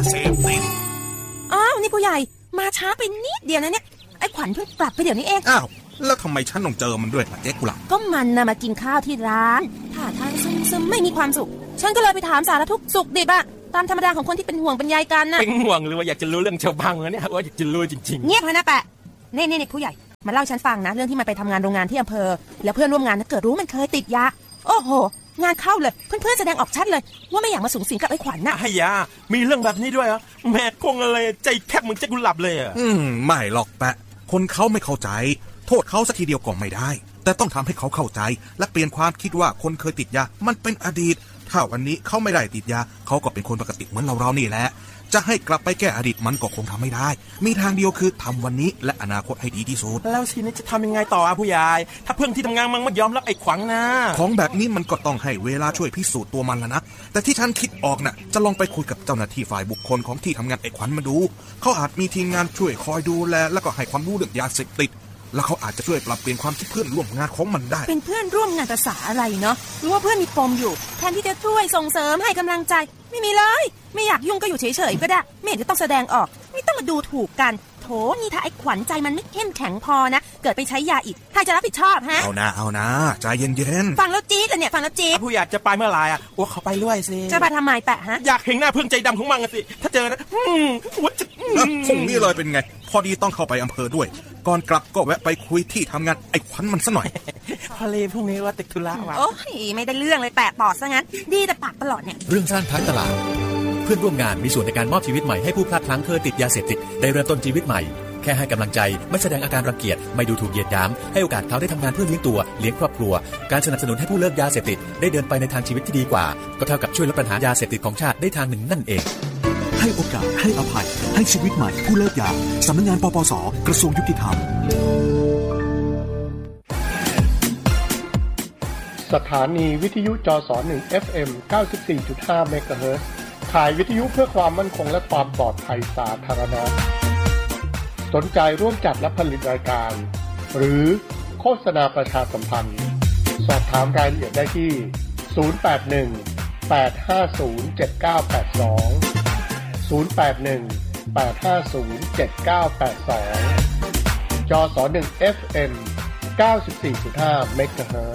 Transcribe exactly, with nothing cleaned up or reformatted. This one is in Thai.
เสพติดอ้าวนี่ผู้ใหญ่มาช้าไปนิดเดียวนะเนี่ยไอ้ขวัญเพิ่งกลับไปเดี๋ยวนี้เองอ้าวแล้วทำไมฉันต้องเจอมันด้วยล่ะเจ๊กุหลาบก็มันน่ะมากินข้าวที่ร้านท่าทางซึมๆไม่มีความสุขฉันก็เลยไปถามสารทุกข์สุขดิบอะตามธรรมดาของคนที่เป็นห่วงเป็นใยกันน่ะเป็นห่วงหรือว่าอยากจะรู้เรื่องชาวบ้านเนี่ยว่าอยากจะรู้จริงๆเงียบเลยนะแปะนี่นี่ผู้ใหญ่มาเล่าฉันฟังนะเรื่องที่มันไปทำงานโรงงานที่อำเภอแล้วเพื่อนร่วมงานน่ะเกิดรู้มันเคยติดยาโอ้โหงานเข้าเลยเพื่อนๆแสดงออกชัดเลยว่าไม่อยากมาสูงสิงกับไอ้ขวัญน่ะไอ้ยามีเรื่องแบบนี้ด้วยเหรอแม่คงอะไรใจแคบมึงจะกุหลับเลยอ่ะอืมไม่หรอกแปะคนเขาไม่เข้าใจโทษเขาสักทีเดียวก็ไม่ได้แต่ต้องทำให้เขาเข้าใจและเปลี่ยนความคิดว่าคนเคยติดยามันเป็นอดีตถ้าวันนี้เขาไม่ได้ติดยาเขาก็เป็นคนปกติเหมือนเราเรานี่แหละจะให้กลับไปแก้อดีตมันก็คงทำไม่ได้มีทางเดียวคือทำวันนี้และอนาคตให้ดีที่สุดแล้วทีนี้จะทำยังไงต่ออ่ะผู้ใหญ่ถ้าเพื่อนที่ทำงานมันไม่ยอมรับไอ้ขวัญนะของแบบนี้มันก็ต้องให้เวลาช่วยพิสูจน์ตัวมันแล้วนะแต่ที่ฉันคิดออกน่ะจะลองไปคุยกับเจ้าหน้าที่ฝ่ายบุคคลของที่ทำงานไอ้ขวัญมาดูเขาอาจมีทีมงานช่วยคอยดูแลแล้วก็ให้ความรู้เรื่องยาเสพติดแล้วเขาอาจจะช่วยปรับเปลี่ยนความคิดเพื่อนร่วมงานของมันได้เป็นเพื่อนร่วมงานภาษาอะไรเนาะรู้ว่าเพื่อนมีปมอยู่แทนที่จะช่วยส่งเสริมให้กำลังใจไม่มีเลยไม่อยากยุ่งก็อยู่เฉยๆก็ได้ไม่เห็นจะต้องแสดงออกไม่ต้องมาดูถูกกันโถนี่ถ้าไอ้ขวัญใจมันไม่เข้มแข็งพอนะเกิดไปใช้ยาอีกใครจะรับผิดชอบฮะเอานะเอานะใจเย็นๆฟังแล้วจี๊ดเนี่ยฟังแล้วจี๊ดผู้อยากจะไปเมื่อไหร่อ่ะว่าเขาไปด้วยสิจะไปทำไมแปะฮะอยากเห็นหน้าเพื่อนใจดำของมันสิถ้าเจอนะว่าจะคงนี่เลยเป็นไงพอดีต้องเข้าไปอำเภอด้วยก่อนกลับก็แวะไปคุยที่ทำงานไอ้ขวัญมันซะหน่อยพอเลยพรุ่งนี้ว่าติดธุระว่ะโอ้ยไม่ได้เรื่องเลยแปะปอดซะงั้นดีแต่ปากตลอดเนี่ยเรื่องสร้างท้ายตลาดเพื่อนร่วมงานมีส่วนในการมอบชีวิตใหม่ให้ผู้พลาดพลั้งเคยติดยาเสพติดได้เริ่มต้นชีวิตใหม่แค่ให้กำลังใจไม่แสดงอาการรังเกียจไม่ดูถูกเหยียดหยามให้โอกาสเขาได้ทำงานเพื่อเลี้ยงตัวเลี้ยงครอบครัวการสนับสนุนให้ผู้เลิกยาเสพติดได้เดินไปในทางชีวิตที่ดีกว่าก็เท่ากับช่วยลดปัญหายาเสพติดของชาติได้ทางหนึ่งนั่นเองให้โอกาสให้อภัยให้ชีวิตใหม่ผู้เลิกยาสำนักงานปปส.กระทรวงยุติธรรมสถานีวิทยุจสหนึ่ง เอฟ เอ็ม เก้าสิบสี่จุดห้า เมกะเฮิรตซ์ขายวิทยุเพื่อความมั่นคงและความปลอดภัยสาธารณะสนใจร่วมจัดและผลิตรายการหรือโฆษณาประชาสัมพันธ์สอบถามรายละเอียดได้ที่ศูนย์ แปด หนึ่ง แปด ห้า ศูนย์ เจ็ด เก้า แปด สอง ศูนย์ แปด หนึ่ง แปด ห้า ศูนย์ เจ็ด เก้า แปด สองจสหนึ่ง เอฟ เอ็ม เก้าสิบสี่จุดห้า เมกะเฮิรตซ์